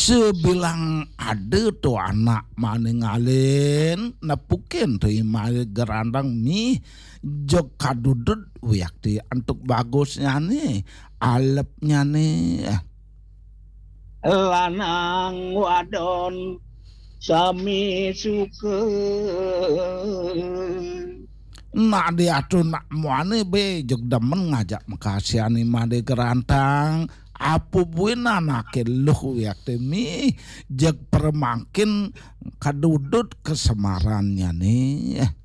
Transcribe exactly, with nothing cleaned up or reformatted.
sebilang ada tuh anak maninggalin nepukin tuh imali gerandang mi jog kadudut wiyak di untuk bagusnya nih alepnya nih eh. Lanang wadon sami suke Nak diatur nak muane be jog demen ngajak makasihani made gerantang apu buin anake luh yak temi jeg permangkin kadudut kesemarannya nih